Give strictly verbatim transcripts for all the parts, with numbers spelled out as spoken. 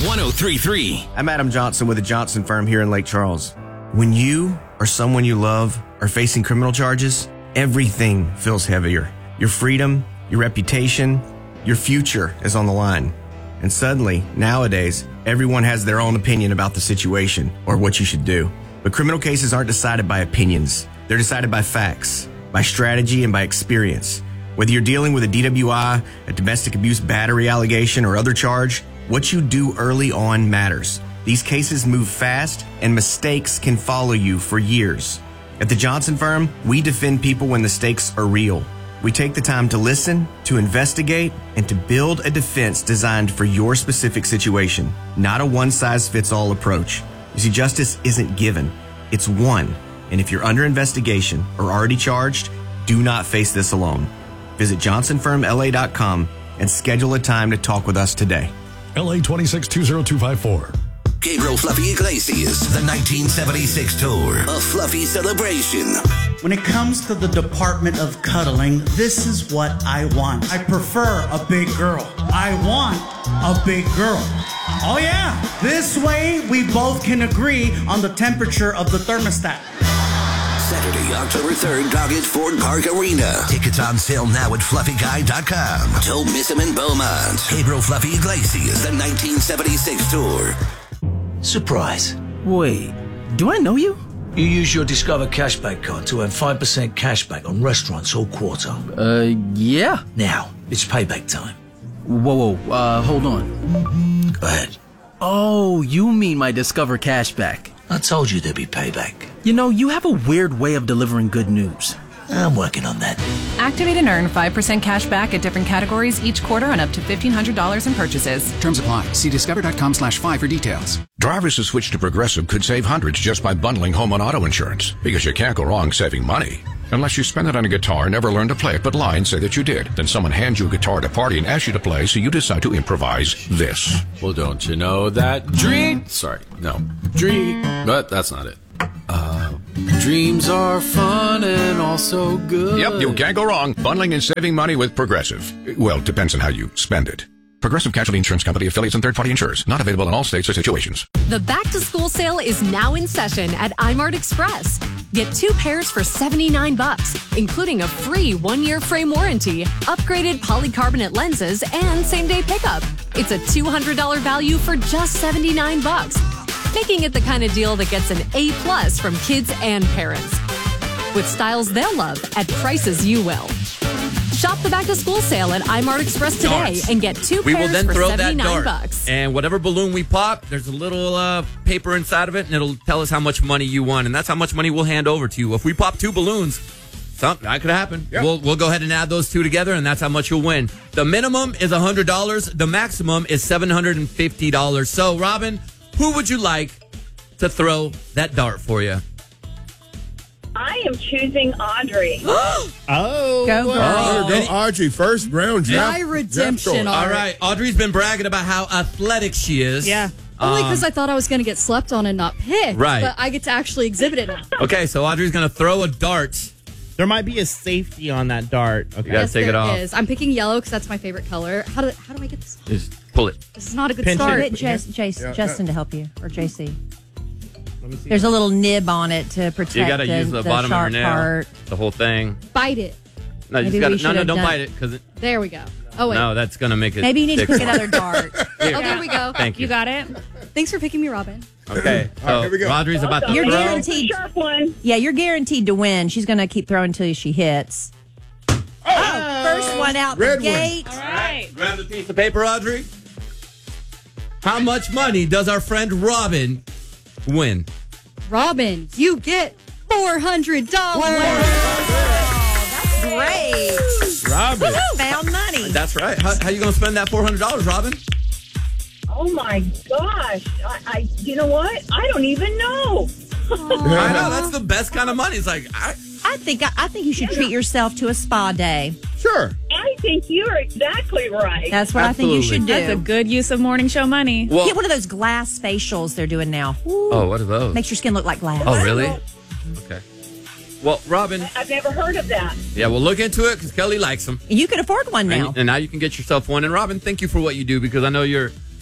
one oh three point three. I'm Adam Johnson with the Johnson Firm here in Lake Charles. When you or someone you love are facing criminal charges, everything feels heavier. Your freedom, your reputation, your future is on the line. And suddenly, nowadays, everyone has their own opinion about the situation or what you should do. But criminal cases aren't decided by opinions. They're decided by facts, by strategy, and by experience. Whether you're dealing with a D W I, a domestic abuse battery allegation, or other charge, what you do early on matters. These cases move fast, and mistakes can follow you for years. At the Johnson Firm, we defend people when the stakes are real. We take the time to listen, to investigate, and to build a defense designed for your specific situation, not a one-size-fits-all approach. You see, justice isn't given. It's won. And if you're under investigation or already charged, do not face this alone. Visit johnson firm L A dot com and schedule a time to talk with us today. L A twenty-six two zero two five four. Gabriel Fluffy Iglesias, the nineteen seventy-six tour, a Fluffy celebration. When it comes to the department of cuddling, this is what I want. I prefer a big girl. I want a big girl. Oh yeah, this way we both can agree on the temperature of the thermostat. Saturday, October third, Doggett Ford Park Arena. Tickets on sale now at fluffy guy dot com. Don't miss him in Beaumont. Gabriel Fluffy Iglesias, the nineteen seventy-six tour. Surprise. Wait, do I know you? You use your Discover Cashback card to earn five percent cashback on restaurants all quarter. Uh, yeah. Now, it's payback time. Whoa, whoa, uh, hold on. Go ahead. Oh, you mean my Discover Cashback. I told you there'd be payback. You know, you have a weird way of delivering good news. I'm working on that. Activate and earn five percent cash back at different categories each quarter on up to fifteen hundred dollars in purchases. Terms apply. See discover.com slash five for details. Drivers who switch to Progressive could save hundreds just by bundling home and auto insurance, because you can't go wrong saving money. Unless you spend it on a guitar, never learn to play it, but lie and say that you did. Then someone hands you a guitar at a party and asks you to play, so you decide to improvise this. Well, don't you know that dream... Sorry, no. Dream... But that's not it. Uh, dreams are fun and also good. Yep, you can't go wrong. Bundling and saving money with Progressive. Well, depends on how you spend it. Progressive Casualty Insurance Company, affiliates, and third-party insurers. Not available in all states or situations. The back-to-school sale is now in session at iMart Express. Get two pairs for seventy-nine bucks, including a free one-year frame warranty, upgraded polycarbonate lenses, and same-day pickup. It's a two hundred dollars value for just seventy-nine bucks, making it the kind of deal that gets an A plus from kids and parents. With styles they'll love at prices you will. Shop the back-to-school sale at iMart Express today Darts. and get two we pairs will then for throw that seventy-nine dart, bucks. and whatever balloon we pop, there's a little uh, paper inside of it, and it'll tell us how much money you won, and that's how much money we'll hand over to you. If we pop two balloons, something that could happen. Yep. We'll we'll go ahead and add those two together, and that's how much you'll win. The minimum is one hundred dollars. The maximum is seven hundred fifty dollars. So, Robin, who would you like to throw that dart for you? I am choosing Audrey. oh, Go, girl. Oh, go Audrey. First round draft. My redemption, draft All right. Audrey's been bragging about how athletic she is. Yeah. Only because Um, I thought I was going to get slept on and not picked. Right. But I get to actually exhibit it now. Okay, so Audrey's going to throw a dart. There might be a safety on that dart. Okay. You got to Yes, take it there off. is. I'm picking yellow because that's my favorite color. How do how do I get this? Just pull it. This is not a good Pinch start. it. Get Jas- Jas- Yeah. Justin to help you, or J C. Let me see. There's a little nib on it to protect You got to the, use the, the bottom of your sharp nail. part. The whole thing. Bite it. No, you Maybe just gotta, we no, should no, have don't done- bite it because There we go. Oh, wait. no, that's going to make it. Maybe you need to thicker. pick another dart. Oh, there we go. Thank you. You got it. Thanks for picking me, Robin. Okay, so All right, here we go. Audrey's about to You're throw. guaranteed. Sharp one. Yeah, you're guaranteed to win. She's going to keep throwing until she hits. Oh, first one out Red the one. gate. All right. Grab the piece of paper, Audrey. How much money does our friend Robin win? Robin, you get four hundred dollars. That's great. Robin. Found money. That's right. How, how you going to spend that four hundred dollars, Robin? Oh my gosh. I, I you know what? I don't even know. I know, that's the best kind of money. It's like, I, I think I think you should treat yourself to a spa day. Sure. I think you're exactly right. That's what I think you should do. That's a good use of morning show money. well, Get one of those glass facials they're doing now. oh, what are those? Makes your skin look like glass. Oh, really? Okay. Well, Robin, I've never heard of that. yeah, we'll look into it because Kelly likes them. You can afford one now. And, and now you can get yourself one. And Robin, thank you for what you do because I know you're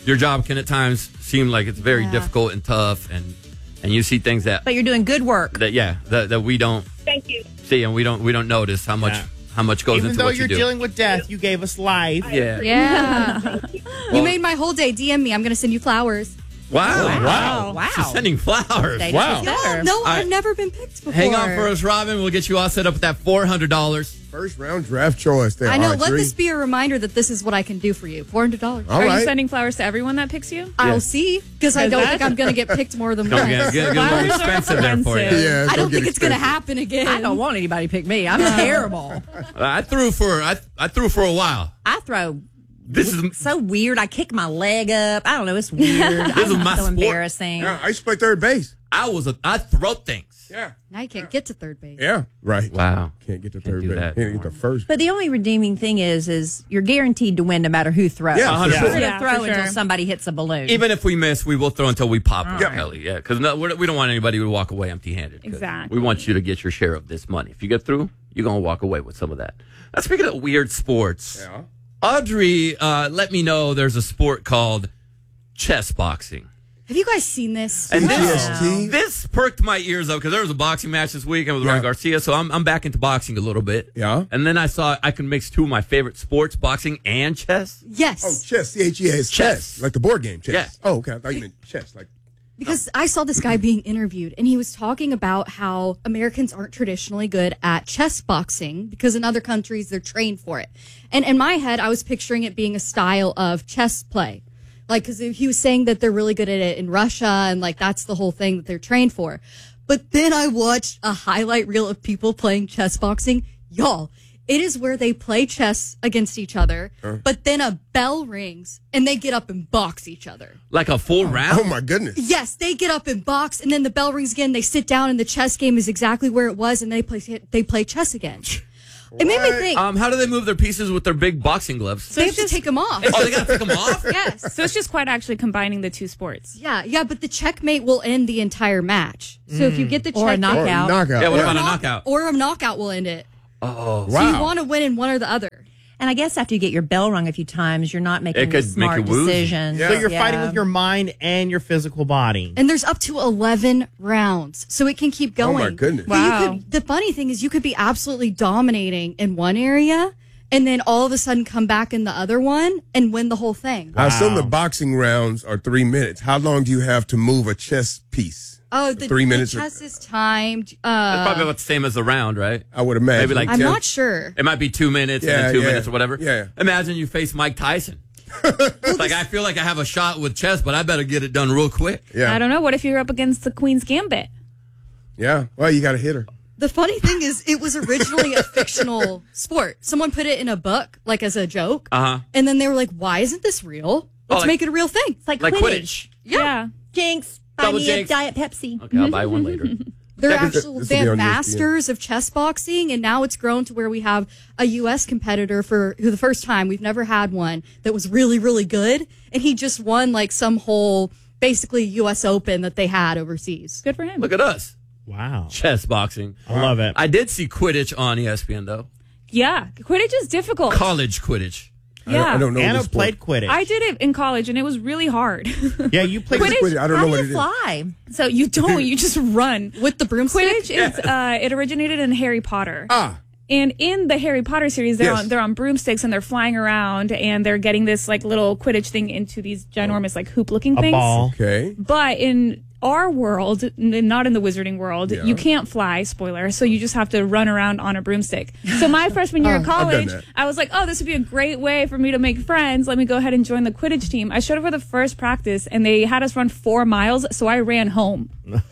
your job can at times seem like it's very Yeah. difficult and tough, and and you see things that But you're doing good work. that yeah that, that we don't Thank you. see, and we don't we don't notice how much Yeah. how much goes Even into though what you're you do. dealing with death, you gave us life. Yeah. Yeah. Well- you made my whole day. D M me. I'm going to send you flowers. Wow. Wow. Wow. She's sending flowers. They Wow. just better. No, All right. I've never been picked before. Hang on for us, Robin. We'll get you all set up with that four hundred dollars. First round draft choice there. I know. Let Audrey. this be a reminder that this is what I can do for you. four hundred dollars. All Are right. you sending flowers to everyone that picks you? I'll see, because I Is don't that- think I'm going to get picked more than Don't once. get, get, get a little Flowers are expensive there for you. expensive. Yeah, I don't get think it's going to expensive. happen again. I don't want anybody to pick me. I'm terrible. I threw for I I threw for a while. I throw This is so weird. I kick my leg up. I don't know. It's weird. This is I'm my so sport. embarrassing. Yeah, I used to play third base. I was a I throw things. Yeah. Now you can't get to third base. Yeah. Right. Wow. Can't get to Can't third do base. that Can't get to first. But the only redeeming thing is, is you're guaranteed to win no matter who throws. Yeah, one hundred You're percent. going to Yeah, throw for until sure. somebody hits a balloon. Even if we miss, we will throw until we pop, Yeah. Kelly. Yeah, because no, we're- we don't want anybody to walk away empty-handed. 'cause Exactly. We want you to get your share of this money. If you get through, you're gonna walk away with some of that. Now, speaking of weird sports, Yeah. Audrey, uh, let me know there's a sport called chess boxing. Have you guys seen this? And G this, S T. this perked my ears up because there was a boxing match this weekend with Yeah. Ryan Garcia, so I'm, I'm back into boxing a little bit. Yeah. And then I saw I could mix two of my favorite sports, boxing and chess. Yes. Oh, chess. C H E S. Chess. Chess. Like the board game chess. Yeah. Oh, okay. I thought you meant chess. Like. Because I saw this guy being interviewed, and he was talking about how Americans aren't traditionally good at chess boxing because in other countries they're trained for it. And in my head, I was picturing it being a style of chess play. Like, because he was saying that they're really good at it in Russia, and like that's the whole thing that they're trained for. But then I watched a highlight reel of people playing chess boxing. Y'all, it is where they play chess against each other, Uh. but then a bell rings and they get up and box each other. Like a full round? Oh my goodness. Yes, they get up and box, and then the bell rings again. They sit down, and the chess game is exactly where it was, and they play they play chess again. It made me think. Um, how do they move their pieces with their big boxing gloves? they have to take them off. Oh, they got to take them off? Yes. So it's just quite actually combining the two sports. Yeah, yeah, but the checkmate will end the entire match. So if you get the Or a checkmate, knockout. Or knockout. Yeah, what yeah. about a knock- knockout? or a knockout will end it. Oh, So you Wow. want to win in one or the other. And I guess after you get your bell rung a few times, you're not making It could a make smart you woozy. decision. Yeah. So you're Yeah. fighting with your mind and your physical body. And there's up to eleven rounds, so it can keep Oh going. my goodness. But you Wow. could- the funny thing is, you could be absolutely dominating in one area, and then all of a sudden come back in the other one and win the whole thing. I assume Wow. the boxing rounds are three minutes. How long do you have to move a chess piece? Oh, the, Three the minutes or- chess is timed. That's Uh, probably about the same as the round, right? I would imagine. Maybe like I'm ten. not sure. It might be two minutes Yeah, and then two yeah. minutes or whatever. Yeah. Imagine you face Mike Tyson. It's like, I feel like I have a shot with chess, but I better get it done real quick. Yeah. I don't know. What if you're up against the Queen's Gambit? Yeah. Well, you got to hit her. The funny thing is, it was originally a fictional sport. Someone put it in a book, like as a joke, Uh-huh. and then they were like, "Why isn't this real? Let's like- make it a real thing." It's like Like Quidditch. Quidditch. Yeah. Jinx, buy Double me jinx. a Diet Pepsi. Okay, I'll buy one later. They're Yeah, 'cause actual. this They will be have on E S P N. masters of chess boxing, and now it's grown to where we have a U S competitor for who the first time we've never had one that was really, really good, and he just won like some whole basically U S Open that they had overseas. Good for him. Look at us. Wow. Chess boxing. I love it. I did see Quidditch on E S P N, though. Yeah. Quidditch is difficult. College Quidditch. Yeah. I don't, I don't know Anna this sport. played Quidditch. I did it in college, and it was really hard. Yeah, you played Quidditch. Quidditch, I don't How know do what you it is. fly? So you don't. You just run. With the broomstick? Quidditch is uh, it originated in Harry Potter. Ah. And in the Harry Potter series, they're Yes. on they're on broomsticks and they're flying around and they're getting this like little Quidditch thing into these ginormous like hoop looking a things. ball. Okay. But in our world, n- not in the wizarding world, Yeah. you can't fly, spoiler, so you just have to run around on a broomstick. So my freshman year Oh, of I've done college, that. I was like, oh, this would be a great way for me to make friends. Let me go ahead and join the Quidditch team. I showed up for the first practice and they had us run four miles, so I ran home.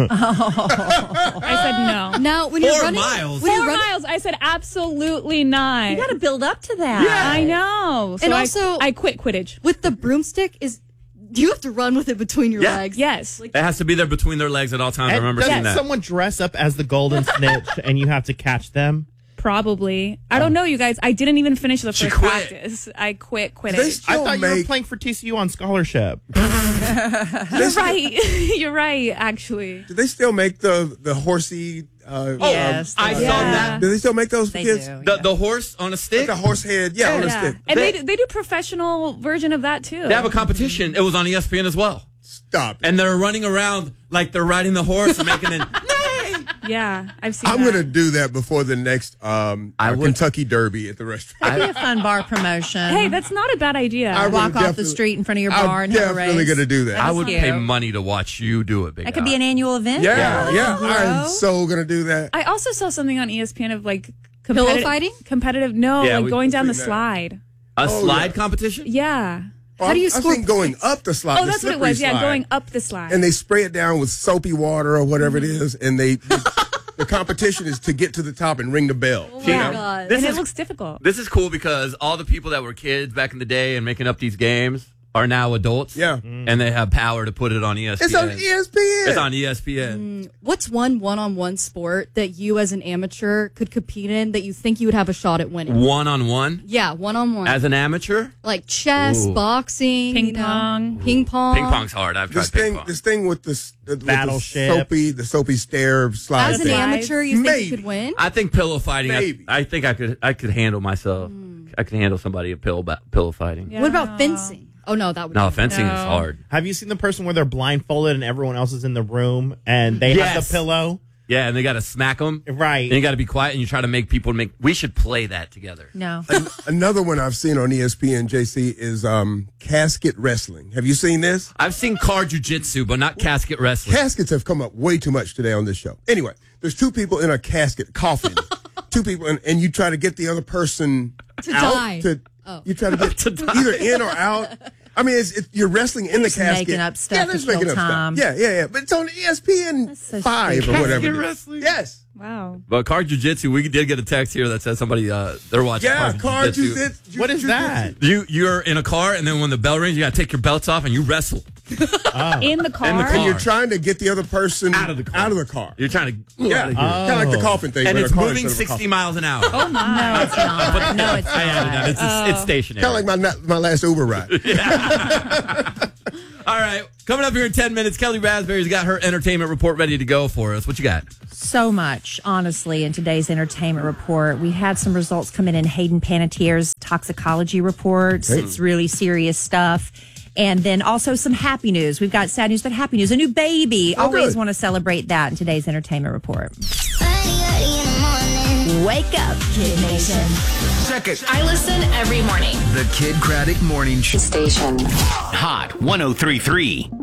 I said no. Now, when you're Four running, miles? when Four you're running, miles. I said absolutely not. You got to build up to that. I know. So And I- also- I, quit Quidditch. with the broomstick, is you have to run with it between your Yeah. legs. Yes. It has to be there between their legs at all times. I And remember doesn't seeing that. someone dress up as the golden snitch and you have to catch them? Probably. I don't know, you guys. I didn't even finish the She first quit. practice. I quit They quitting. still I thought you were make- playing for T C U on scholarship. You're right. You're right, actually. Do they still make the the horsey? Uh, Yes, um, I uh, saw Yeah. that. Do they still make those for They kids? do. The, the horse on a stick? Like a horse head, yeah, on a Yeah. stick. And They- they, they do professional version of that, too. They have a competition. It was on E S P N as well. Stop. it. And they're running around like they're riding the horse and making it. Yeah, I've seen I'm that. going to do that before the next um, I uh, would- Kentucky Derby at the restaurant. That'd be a fun bar promotion. Hey, that's not a bad idea. I would Walk off the definitely- street in front of your I'm bar and have a definitely race. going to do that. I would cute. pay money to watch you do it, big That could guy. be an annual event. Yeah, yeah, Bro. I'm so going to do that. I also saw something on E S P N of like Pillow competitive, fighting? competitive. No, Yeah, like we- going down the seen that. slide. A Oh, slide yeah. competition? Yeah. Well, How do you I score think going up the slide. Oh, the that's what it slippery was. Yeah, slide, going up the slide. And they spray it down with soapy water or whatever it is, and they. The competition is to get to the top and ring the bell. Oh, you my know? God. This and is- it looks difficult. This is cool because all the people that were kids back in the day and making up these games are now adults. Yeah. And they have power to put it on E S P N. It's on E S P N. It's on E S P N. What's one one-on-one sport that you as an amateur could compete in that you think you would have a shot at winning? One on one Yeah, one-on-one. as an amateur. like chess, Ooh. boxing, Ping you know, pong. ping pong. Ping pong's hard. I've tried This ping thing, pong. this thing with the, s- the with the Battleship. soapy, the soapy stair slide. As an thing. amateur, you think Maybe. you could win? I think pillow fighting. I, Maybe. I think I could. I could handle myself. I could handle somebody at pillow ba- pillow fighting. Yeah. What about fencing? Oh no, that would No, be fencing is No. hard. Have you seen the person where they're blindfolded and everyone else is in the room and they have Yes. the pillow? Yeah, and they got to smack them. Right. And you got to be quiet, and you try to make people make. We should play that together. No. An- Another one I've seen on E S P N, J C, is um, casket wrestling. Have you seen this? I've seen car jujitsu, but not casket wrestling. Caskets have come up way too much today on this show. Anyway, there's two people in a casket, coffin. two people, and, and you try to get the other person To out. die. To, Oh. You try to get To die. either in or out. I mean, it's, it, you're wrestling in the just casket. making up stuff Yeah, to they're just kill making up time. stuff. Yeah, yeah, yeah. But it's on E S P N so five or stupid. whatever. Casket it is. wrestling? Yes. Wow. But car jujitsu, we did get a text here that says somebody uh, they're watching. Yeah, car car jujitsu. jujitsu. What is that? You you're in a car, and then when the bell rings, you got to take your belts off and you wrestle. In the car. In the car. And you're trying to get the other person Out of the car. Out of the car. You're trying to Yeah, out of here. kind of like the coffin thing. and but it's a car moving instead of a sixty coffin. miles an hour. Oh my. No, it's not. No, it's I added that. not. It's, it's, it's stationary. Kind of like my my last Uber ride. All right, coming up here in ten minutes, Kelly Raspberry's got her entertainment report ready to go for us. What you got? So much, honestly, in today's entertainment report. We had some results come in in Hayden Panettiere's toxicology reports. Hey. It's really serious stuff. And then also some happy news. We've got sad news, but happy news. A new baby. Oh, Always good. want to celebrate that in today's entertainment report. Wake up, Kid Nation. Check it. I listen every morning. The Kid Craddock Morning Show. Station. Hot one oh three point three.